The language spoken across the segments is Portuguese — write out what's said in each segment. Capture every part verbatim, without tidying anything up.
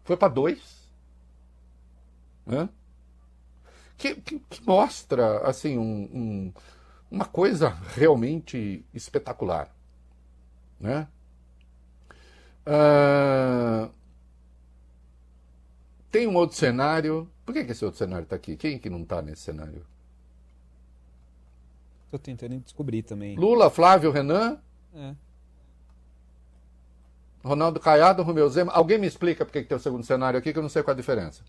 Foi para dois. Né? Que, que, que mostra assim, um, um, uma coisa realmente espetacular. Né? Ah, tem um outro cenário. Por que, que esse outro cenário está aqui? Quem que não está nesse cenário? Tô tentando descobrir também. Lula, Flávio, Renan, É. Ronaldo Caiado, Romeu Zema. Alguém me explica por que, que tem o segundo cenário aqui, que eu não sei qual a diferença.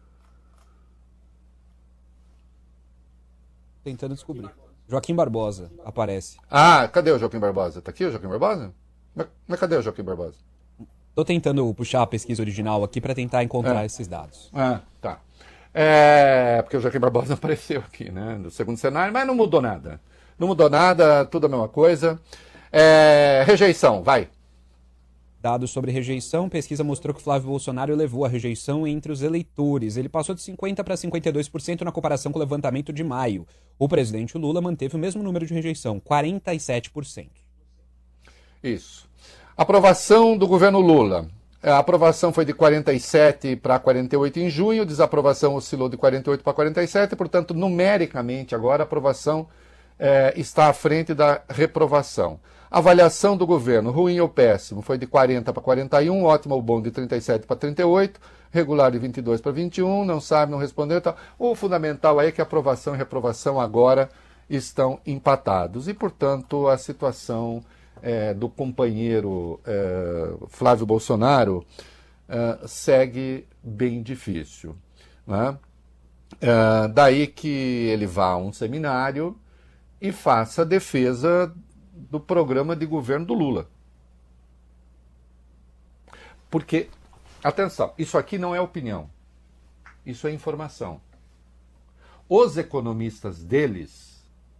Tentando descobrir. Joaquim Barbosa aparece. Ah, cadê o Joaquim Barbosa? Tá aqui o Joaquim Barbosa? Mas, mas cadê o Joaquim Barbosa? Tô tentando puxar a pesquisa original aqui para tentar encontrar É. esses dados. Ah, tá. É, porque o Joaquim Barbosa apareceu aqui, né? No segundo cenário, mas não mudou nada. Não mudou nada, tudo a mesma coisa. É, rejeição, vai. Dados sobre rejeição, pesquisa mostrou que Flávio Bolsonaro elevou a rejeição entre os eleitores. Ele passou de cinquenta por cento para cinquenta e dois por cento na comparação com o levantamento de maio. O presidente Lula manteve o mesmo número de rejeição, quarenta e sete por cento. Isso. Aprovação do governo Lula. A aprovação foi de quarenta e sete para quarenta e oito em junho, desaprovação oscilou de quarenta e oito para quarenta e sete, portanto, numericamente, agora a aprovação é, está à frente da reprovação. Avaliação do governo, ruim ou péssimo, foi de quarenta para quarenta e um, ótimo ou bom de trinta e sete para trinta e oito, regular de vinte e dois para vinte e um, não sabe, não respondeu. Tal. O fundamental é que aprovação e reprovação agora estão empatados e, portanto, a situação é, do companheiro é, Flávio Bolsonaro é, segue bem difícil. Né? É, daí que ele vá a um seminário e faça a defesa do programa de governo do Lula. Porque, atenção, isso aqui não é opinião, isso é informação. Os economistas deles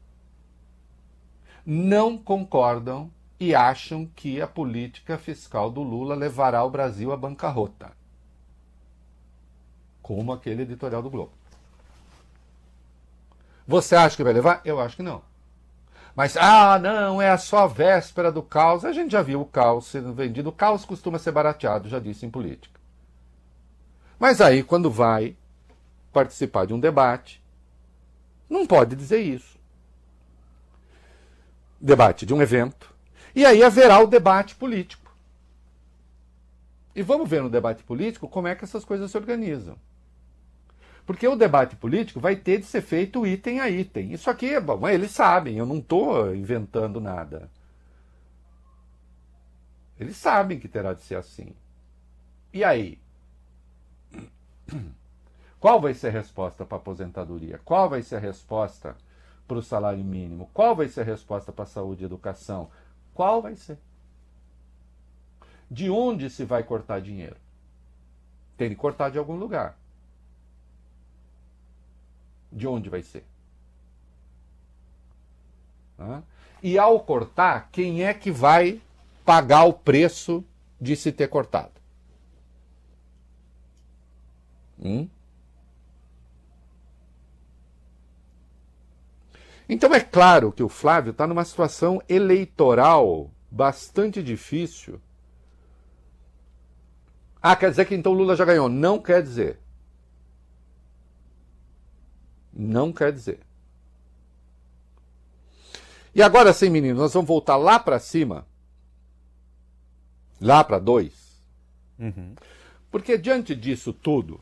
não concordam e acham que a política fiscal do Lula levará o Brasil à bancarrota. Como aquele editorial do Globo. Você acha que vai levar? Eu acho que não. Mas, ah, não, é só a véspera do caos. A gente já viu o caos sendo vendido. O caos costuma ser barateado, já disse em política. Mas aí, quando vai participar de um debate, não pode dizer isso. Debate de um evento. E aí haverá o debate político. E vamos ver no debate político como é que essas coisas se organizam. Porque o debate político vai ter de ser feito item a item. Isso aqui é bom, eles sabem, eu não estou inventando nada. Eles sabem que terá de ser assim. E aí? Qual vai ser a resposta para a aposentadoria? Qual vai ser a resposta para o salário mínimo? Qual vai ser a resposta para a saúde e educação? Qual vai ser? De onde se vai cortar dinheiro? Tem que cortar de algum lugar. De onde vai ser? Ah? E ao cortar, quem é que vai pagar o preço de se ter cortado? Hum? Então é claro que o Flávio está numa situação eleitoral bastante difícil. Ah, quer dizer que então o Lula já ganhou? Não quer dizer. Não quer dizer. E agora sim, meninos, nós vamos voltar lá para cima. Lá para dois. Uhum. Porque diante disso tudo,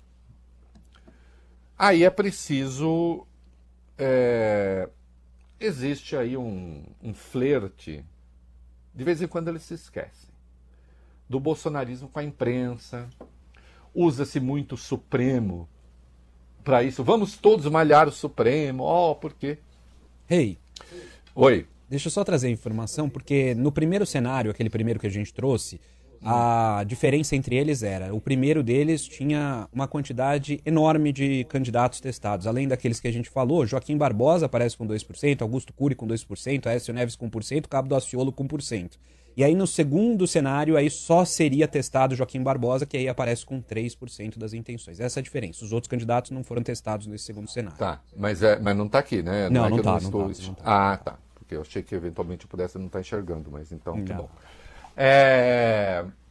aí é preciso... É, existe aí um, um flerte, de vez em quando eles se esquecem, do bolsonarismo com a imprensa. Usa-se muito o Supremo para isso. Vamos todos malhar o Supremo. Oh, por quê? Hey, Oi. deixa eu só trazer a informação, porque no primeiro cenário, aquele primeiro que a gente trouxe, a diferença entre eles era, o primeiro deles tinha uma quantidade enorme de candidatos testados. Além daqueles que a gente falou, Joaquim Barbosa aparece com dois por cento, Augusto Cury com dois por cento, Aécio Neves com um por cento, Cabo do Daciolo com um por cento. E aí no segundo cenário, aí só seria testado Joaquim Barbosa, que aí aparece com três por cento das intenções. Essa é a diferença. Os outros candidatos não foram testados nesse segundo cenário. Tá, mas, é, mas não está aqui, né? Não, é não que eu tá, estou... não tá, não tá. Ah, tá. Porque eu achei que eventualmente eu pudesse não estar enxergando, mas então, que bom. É...